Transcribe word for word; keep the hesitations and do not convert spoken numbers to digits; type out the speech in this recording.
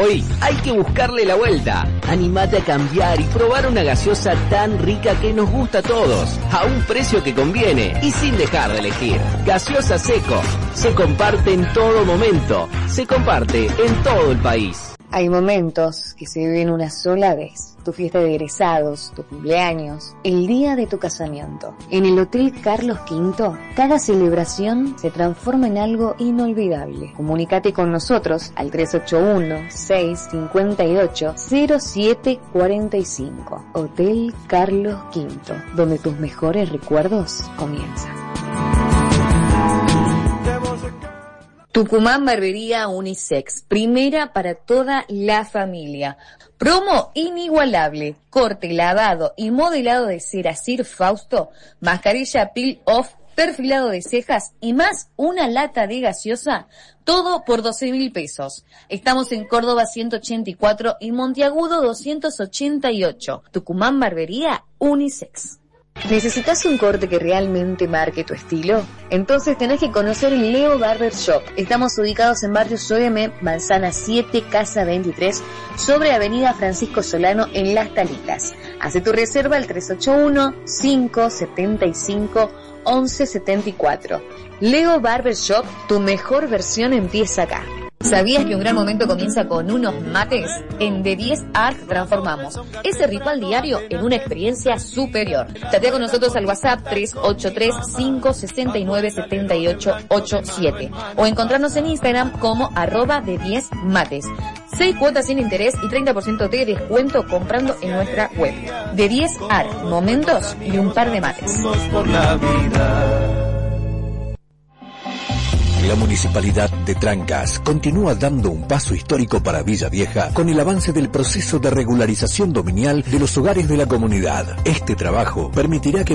Hoy hay que buscarle la vuelta. Animate a cambiar y probar una gaseosa tan rica que nos gusta a todos, a un precio que conviene y sin dejar de elegir. Gaseosa Seco, se comparte en todo momento, se comparte en todo el país. Hay momentos que se viven una sola vez. Tu fiesta de egresados, tu cumpleaños, el día de tu casamiento. En el Hotel Carlos Quinto, cada celebración se transforma en algo inolvidable. Comunícate con nosotros al tres ocho uno, seis cinco ocho, cero siete cuatro cinco. Hotel Carlos Quinto, donde tus mejores recuerdos comienzan. Tucumán Barbería Unisex, primera para toda la familia. Promo inigualable, corte, lavado y modelado de cera Sir Fausto, mascarilla peel off, perfilado de cejas y más una lata de gaseosa, todo por doce mil pesos. Estamos en Córdoba ciento ochenta y cuatro y Monteagudo doscientos ochenta y ocho. Tucumán Barbería Unisex. ¿Necesitas un corte que realmente marque tu estilo? Entonces tenés que conocer el Leo Barber Shop. Estamos ubicados en barrio Soeme, Manzana siete, Casa veintitrés, sobre Avenida Francisco Solano en Las Talitas. Hace tu reserva al tres ocho uno, cinco siete cinco, once setenta y cuatro. Leo Barber Shop, tu mejor versión empieza acá. ¿Sabías que un gran momento comienza con unos mates? En D diez Art transformamos ese ritual diario en una experiencia superior. Chatea con nosotros al WhatsApp tres ocho tres, cinco seis nueve, siete ocho ocho siete o encontrarnos en Instagram como arroba D diez mates. Seis cuotas sin interés y treinta por ciento de descuento comprando en nuestra web. D diez Art, momentos y un par de mates. La Municipalidad de Trancas continúa dando un paso histórico para Villa Vieja con el avance del proceso de regularización dominial de los hogares de la comunidad. Este trabajo permitirá que